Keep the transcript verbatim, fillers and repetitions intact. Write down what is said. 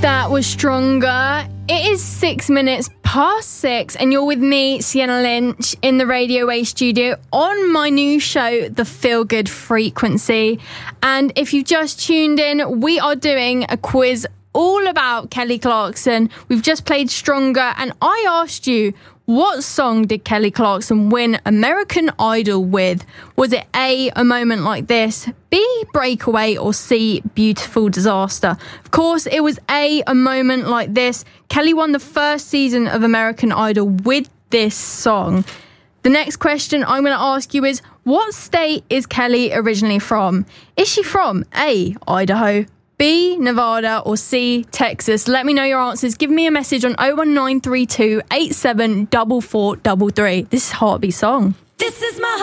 That was Stronger. It is six minutes past six, and you're with me, Sienna Lynch, in the Radio A studio on my new show, The Feel Good Frequency. And if you've just tuned in, we are doing a quiz all about Kelly Clarkson. We've just played Stronger, and I asked you, what song did Kelly Clarkson win American Idol with? Was it A, A Moment Like This, B, Breakaway, or C, Beautiful Disaster? Of course, it was A, A Moment Like This. Kelly won the first season of American Idol with this song. The next question I'm going to ask you is, what state is Kelly originally from? Is she from A, Idaho, B, Nevada, or C, Texas? Let me know your answers. Give me a message on oh one nine three two eight seven four four three three. This is Heartbeat Song. This is my